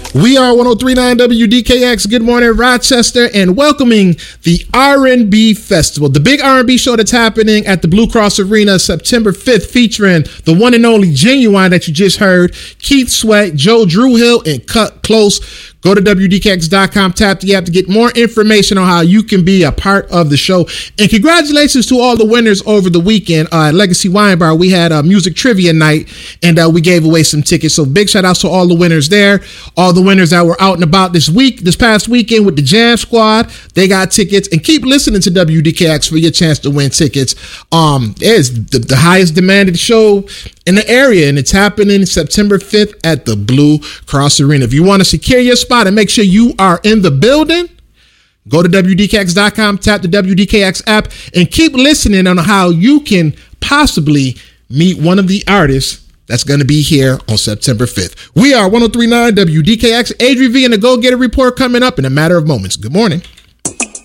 We are 103.9 WDKX. Good morning, Rochester, and welcoming the R&B Festival, the big R&B show that's happening at the Blue Cross Arena September 5th, featuring the one and only Genuine that you just heard, Keith Sweat, Joe Drewhill, and Cut Close. Go to WDKX.com, tap the app to get more information on how you can be a part of the show. And congratulations to all the winners over the weekend. At Legacy Wine Bar, we had a music trivia night, and we gave away some tickets. So big shout outs to all the winners there. All the winners that were out and about this past weekend with the Jam Squad, they got tickets. And keep listening to WDKX for your chance to win tickets. It's the highest demanded show in the area, and it's happening September 5th at the Blue Cross Arena. If you want to secure your spot and make sure you are in the building, go to WDKX.com, tap the WDKX app, and keep listening on how you can possibly meet one of the artists that's going to be here on September 5th. We are 103.9 WDKX. Adri V and the Go Getter Report coming up in a matter of moments. Good morning.